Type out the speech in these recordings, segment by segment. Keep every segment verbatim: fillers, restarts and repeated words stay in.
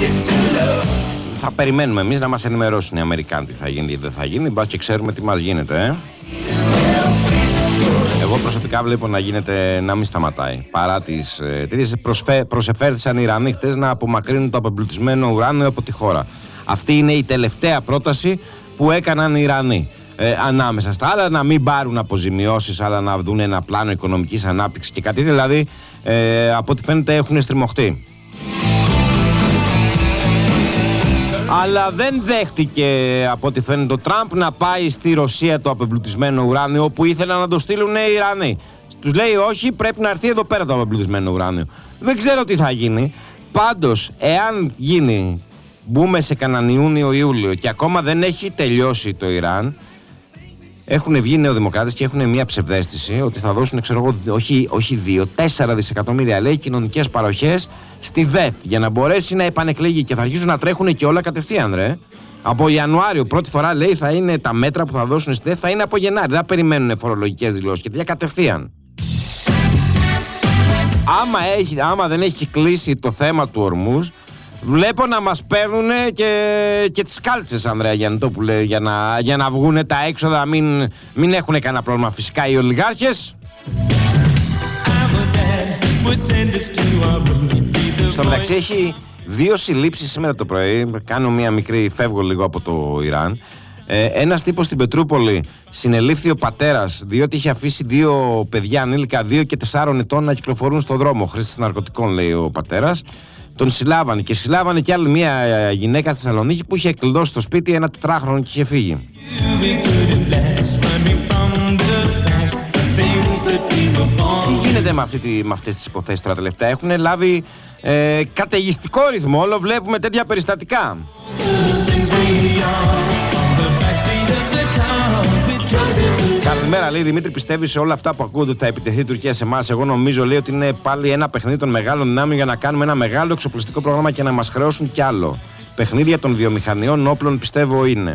Θα περιμένουμε εμείς να μας ενημερώσουν οι Αμερικάνοι τι θα γίνει ή δεν θα γίνει. Μπας και ξέρουμε τι μας γίνεται, ε. Εγώ προσωπικά βλέπω να γίνεται να μην σταματάει. Παρά τις ε, τέτοιες προσφε... προσεφέρθησαν οι Ιρανοί χτες να απομακρύνουν το απεμπλουτισμένο ουράνιο από τη χώρα. Αυτή είναι η τελευταία πρόταση που έκαναν οι Ιρανοί. Ε, ανάμεσα στα άλλα, να μην πάρουν αποζημιώσεις, αλλά να δουν ένα πλάνο οικονομικής ανάπτυξης και κάτι, δηλαδή ε, από ό,τι φαίνεται έχουν στριμωχτεί. Αλλά δεν δέχτηκε από ό,τι φαίνεται ο Τραμπ να πάει στη Ρωσία το απεμπλουτισμένο ουράνιο, όπου ήθελαν να το στείλουν οι Ιρανοί. Τους λέει όχι, πρέπει να έρθει εδώ πέρα το απεμπλουτισμένο ουράνιο. Δεν ξέρω τι θα γίνει. Πάντως, εάν γίνει, μπούμε σε κανέναν Ιούνιο-Ιούλιο και ακόμα δεν έχει τελειώσει το Ιράν, έχουν βγει νεοδημοκράτες και έχουν μια ψευδαίσθηση ότι θα δώσουν, ξέρω εγώ, όχι, όχι δύο, τέσσερα δισεκατομμύρια λέει κοινωνικές παροχές στη ΔΕΘ για να μπορέσει να επανεκλεγεί και θα αρχίσουν να τρέχουν και όλα κατευθείαν, ρε. Από Ιανουάριο, πρώτη φορά λέει θα είναι τα μέτρα που θα δώσουν στη ΔΕΘ, θα είναι από Γενάρη. Δεν θα περιμένουν φορολογικές δηλώσεις και τέτοια κατευθείαν. Άμα, έχει, άμα δεν έχει κλείσει το θέμα του Ορμούζ, βλέπω να μας παίρνουν και, και τις κάλτσες, Ανδρέα Γιαννητόπουλε, για να, για να βγουν τα έξοδα, μην, μην έχουν κανένα πρόβλημα φυσικά οι ολιγάρχες. Στο μεταξύ έχει δύο συλλήψεις σήμερα το πρωί, κάνω μια μικρή, φεύγω λίγο από το Ιράν. Ε, ένας τύπος στην Πετρούπολη συνελήφθη ο πατέρας διότι είχε αφήσει δύο παιδιά ανήλικα δύο και τεσσάρων ετών να κυκλοφορούν στο δρόμο, χρήστης ναρκωτικών λέει ο πατέρας. Τον συλλάβανε και συλλάβανε και άλλη μια γυναίκα στη Θεσσαλονίκη που είχε εκκλειδώσει στο σπίτι ένα τετράχρονο και είχε φύγει. Τι γίνεται με, αυτή τη, με αυτές τις υποθέσεις τώρα τελευταία? Έχουν λάβει ε, καταιγιστικό ρυθμό, όλο βλέπουμε τέτοια περιστατικά. Καλημέρα, λέει Δημήτρη. Πιστεύει σε όλα αυτά που ακούγονται ότι θα επιτεθεί η Τουρκία σε εμάς? Εγώ νομίζω, λέει, ότι είναι πάλι ένα παιχνίδι των μεγάλων δυνάμεων για να κάνουμε ένα μεγάλο εξοπλιστικό πρόγραμμα και να μας χρεώσουν κι άλλο. Παιχνίδια των βιομηχανιών όπλων πιστεύω είναι.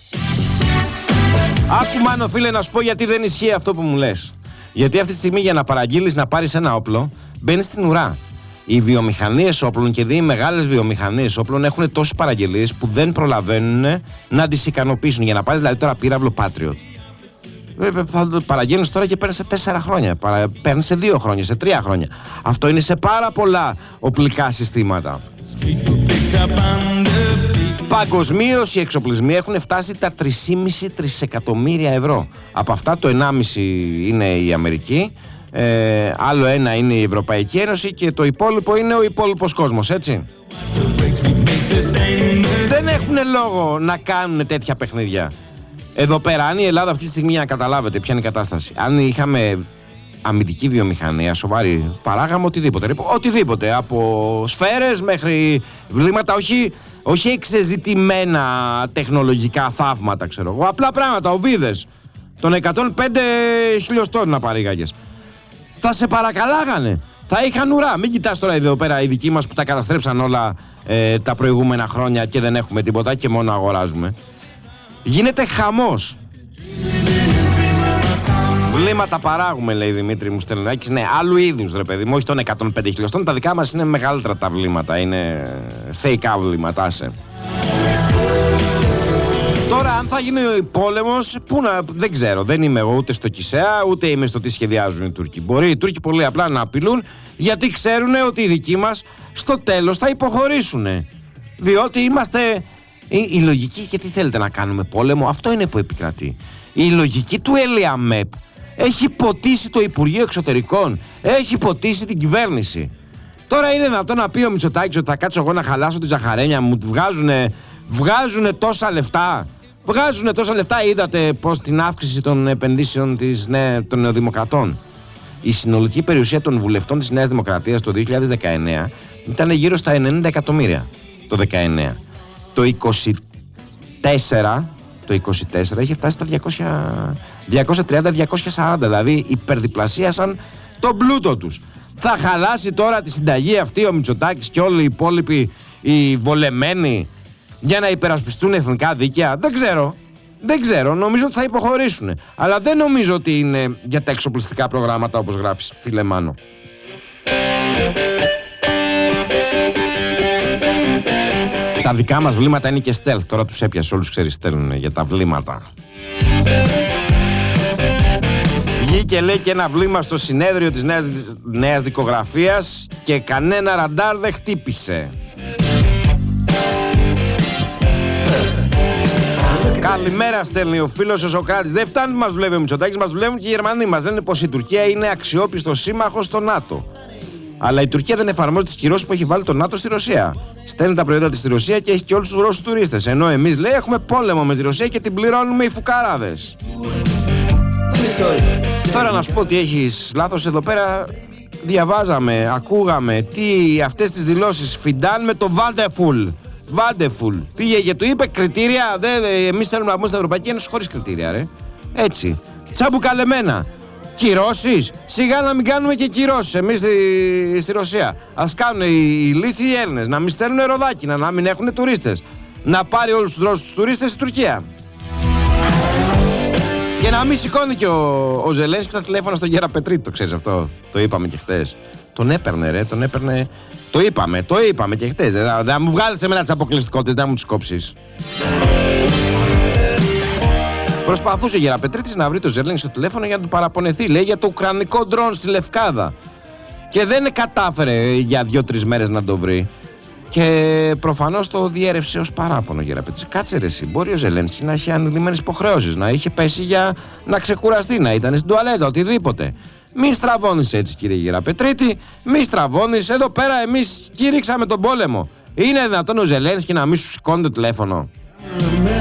Άκου Μάνο φίλε να σου πω γιατί δεν ισχύει αυτό που μου λες. Γιατί αυτή τη στιγμή για να παραγγείλεις να πάρεις ένα όπλο μπαίνεις στην ουρά. Οι βιομηχανίες όπλων και δύο μεγάλες βιομηχανίες όπλων έχουν τόσες παραγγελίες που δεν προλαβαίνουν να τις ικανοποιήσουν. Για να πάρεις δηλαδή τώρα πύραυλο Patriot, θα το παραγγέλνεις τώρα και παίρνεις σε τέσσερα χρόνια, παίρνεις σε δύο χρόνια, σε τρία χρόνια. Αυτό είναι σε πάρα πολλά οπλικά συστήματα. Παγκοσμίως οι εξοπλισμοί έχουν φτάσει τα τρία κόμμα πέντε τρισεκατομμύρια ευρώ. Από αυτά το ενάμιση είναι η Αμερική, ε, άλλο ένα είναι η Ευρωπαϊκή Ένωση και το υπόλοιπο είναι ο υπόλοιπος κόσμος, έτσι. Δεν έχουν λόγο να κάνουν τέτοια παιχνίδια. Εδώ πέρα, αν η Ελλάδα αυτή τη στιγμή, για να καταλάβετε ποια είναι η κατάσταση, αν είχαμε αμυντική βιομηχανία, σοβαρή, παράγαμε οτιδήποτε. Οτιδήποτε, από σφαίρες μέχρι βλήματα, όχι, όχι εξεζητημένα τεχνολογικά θαύματα, ξέρω εγώ. Απλά πράγματα, οβίδες των εκατόν πέντε χιλιοστών να παρήγαγες. Θα σε παρακαλάγανε. Θα είχαν ουρά. Μην κοιτάς τώρα εδώ πέρα οι δικοί μας που τα καταστρέψαν όλα ε, τα προηγούμενα χρόνια και δεν έχουμε τίποτα και μόνο αγοράζουμε. Γίνεται χαμός. Βλήματα παράγουμε, λέει Δημήτρη μου Στελνάκης. Ναι, άλλου είδους ρε παιδί μου, όχι των εκατόν πέντε χιλιοστών. Τα δικά μας είναι μεγαλύτερα τα βλήματα. Είναι θεϊκά βλήματα, άσε. Τώρα, αν θα γίνει πόλεμος, πού να, δεν ξέρω. Δεν είμαι εγώ ούτε στο Κισέα, ούτε είμαι στο τι σχεδιάζουν οι Τούρκοι. Μπορεί οι Τούρκοι πολύ απλά να απειλούν, γιατί ξέρουν ότι οι δικοί μας στο τέλος θα υποχωρήσουν. Διότι είμαστε. Η, η λογική, και τι θέλετε να κάνουμε πόλεμο, αυτό είναι που επικρατεί. Η λογική του ΕΛΙΑΜΕΠ έχει ποτίσει το Υπουργείο Εξωτερικών, έχει ποτίσει την κυβέρνηση. Τώρα είναι δυνατόν να πει ο Μητσοτάκης ότι θα κάτσω εγώ να χαλάσω τη ζαχαρένια μου, βγάζουνε, βγάζουνε τόσα λεφτά. Βγάζουνε τόσα λεφτά, είδατε πως την αύξηση των επενδύσεων της, ναι, των νεοδημοκρατών. Η συνολική περιουσία των βουλευτών της Νέας Δημοκρατίας το δύο χιλιάδες δεκαεννέα ήταν γύρω στα ενενήντα εκατομμύρια το δεκαεννέα. Το είκοσι τέσσερα, το είκοσι τέσσερα είχε φτάσει στα διακόσια τριάντα με διακόσια σαράντα, δηλαδή υπερδιπλασίασαν τον πλούτο τους. Θα χαλάσει τώρα τη συνταγή αυτή ο Μητσοτάκης και όλοι οι υπόλοιποι οι βολεμένοι για να υπερασπιστούν εθνικά δίκαια? Δεν ξέρω. Δεν ξέρω. Νομίζω ότι θα υποχωρήσουν. Αλλά δεν νομίζω ότι είναι για τα εξοπλιστικά προγράμματα όπως γράφεις, φίλε Μάνο. Τα δικά μας βλήματα είναι και stealth. Τώρα τους έπιασε όλους, ξέρεις, στέλνουν για τα βλήματα. Βγήκε, λέει, και ένα βλήμα στο συνέδριο της νέας, νέας δικογραφίας και κανένα ραντάρ δεν χτύπησε. Καλημέρα, στέλνει ο φίλος ο Σοκράτης. Δεν φτάνει που μας δουλεύει ο Μητσοτάκης, μας δουλεύουν και οι Γερμανοί. Μας λένε πως η Τουρκία είναι αξιόπιστος σύμμαχος στο ΝΑΤΟ. Αλλά η Τουρκία δεν εφαρμόζει τις κυρώσεις που έχει βάλει το ΝΑΤΟ στη Ρωσία. Στέλνει τα προϊόντα της στη Ρωσία και έχει και όλους τους Ρώσους τουρίστες. Ενώ εμείς, λέει, έχουμε πόλεμο με τη Ρωσία και την πληρώνουμε οι φουκαράδες. Τώρα να σου πω ότι έχεις λάθος εδώ πέρα. Διαβάζαμε, ακούγαμε τι αυτές τις δηλώσεις Φιντάν με το Βάντεφουλ. Βάντεφουλ. Πήγε και του είπε κριτήρια. Εμείς θέλουμε να μπούμε στην Ευρωπαϊκή Ένωση χωρίς κριτήρια, ρε. Έτσι. Τσαμπουκαλεμένα. Κυρώσεις. Σιγά να μην κάνουμε και κυρώσεις εμείς στη, στη Ρωσία. Ας κάνουν οι, οι λύθιοι Έλληνες να μην στέλνουν ροδάκινα, να μην έχουν τουρίστες. Να πάρει όλους τους Ρώσους τουρίστες στη Τουρκία. Και να μην σηκώνει και ο, ο Ζελένσκι στα τηλέφωνα στον Γεραπετρίτη, το ξέρεις αυτό. Το είπαμε και χτες. Τον έπαιρνε, ρε, τον έπαιρνε. Το είπαμε, το είπαμε και χτες. Δεν θα μου βγάλεις εμένα τις αποκλειστικότητες, δεν μου τις κόψεις. Προσπαθούσε ο Γεραπετρίτης να βρει το Ζελένσκι στο τηλέφωνο για να του παραπονεθεί, λέει, για το ουκρανικό ντρόν στη Λευκάδα. Και δεν κατάφερε για δύο-τρεις μέρες να το βρει. Και προφανώς το διέρευσε ως παράπονο ο Γεραπετρίτης. Κάτσε ρε εσύ, μπορεί ο Ζελένσκι να έχει ανηλυμένες υποχρεώσεις, να είχε πέσει για να ξεκουραστεί, να ήταν στην τουαλέτα, οτιδήποτε. Μη στραβώνεις έτσι, κύριε Γεραπετρίτη, μη στραβώνεις. Εδώ πέρα εμείς κήρυξαμε τον πόλεμο. Είναι δυνατόν ο Ζελένσκι να μη σου σηκώνει το τηλέφωνο?